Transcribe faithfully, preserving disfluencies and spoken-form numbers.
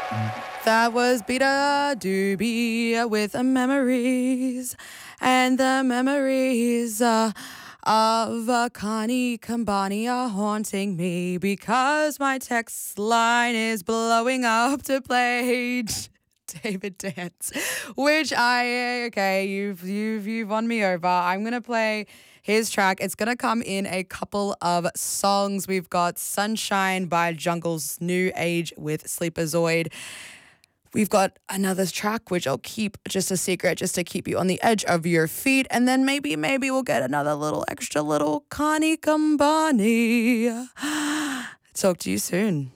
That was Beta Doobie with uh, Memories. And the memories uh, of uh, Connie Kambani are haunting me because my text line is blowing up to play David Dance, which I okay, you've you've you've won me over. I'm gonna play his track. It's gonna come in a couple of songs. We've got Sunshine by Jungle's New Age with Sleepazoid. We've got another track which I'll keep just a secret, just to keep you on the edge of your feet, and then maybe maybe we'll get another little extra little Connie Kambani. Talk to you soon.